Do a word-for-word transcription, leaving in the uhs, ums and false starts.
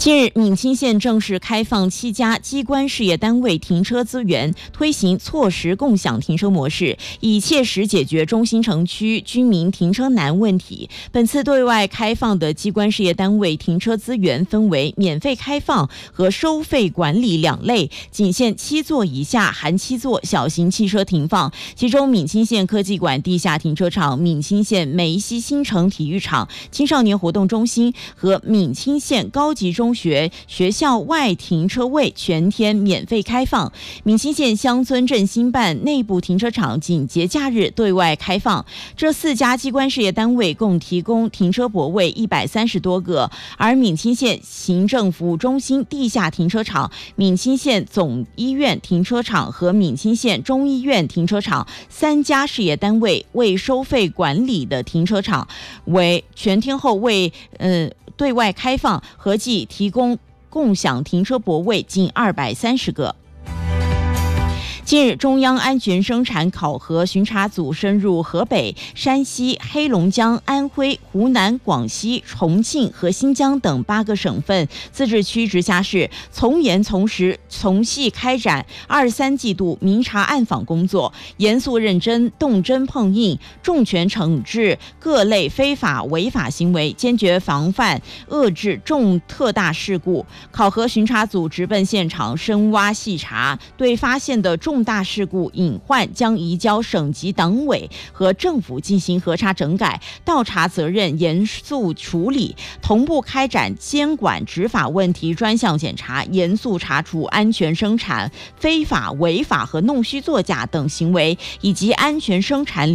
近日，闽清县正式开放七家机关事业单位停车资源，推行错时共享停车模式，以切实解决中心城区居民停车难问题。本次对外开放的机关事业单位停车资源分为免费开放和收费管理两类，仅限七座以下含七座小型汽车停放。其中，闽清县科技馆地下停车场、闽清县梅溪新城体育场、青少年活动中心和闽清县高级中学学校外停车位全天免费开放。闽清县乡村振兴办内部停车场仅节假日对外开放。这四家机关事业单位共提供停车泊位一百三十多个，而闽清县行政服务中心地下停车场、闽清县总医院停车场和闽清县中医院停车场三家事业单位为收费管理的停车场为全天候为呃对外开放，合计提供共享停车泊位近二百三十个。近日，中央安全生产考核巡查组深入河北、山西、黑龙江、安徽、湖南、广西、重庆和新疆等八个省份、自治区、直辖市，从严从实、从细开展二三季度明察暗访工作，严肃认真、动真碰硬，重拳惩治各类非法违法行为，坚决防范遏制重特大事故。考核巡查组直奔现场，深挖细查，对发现的重大事故隐患将移交省级党委和政府进行核查整改，倒查责任严肃处理，同步开展监管执法问题专项检查，严肃查处安全生产、非法违法和弄虚作假等行为，以及安全生产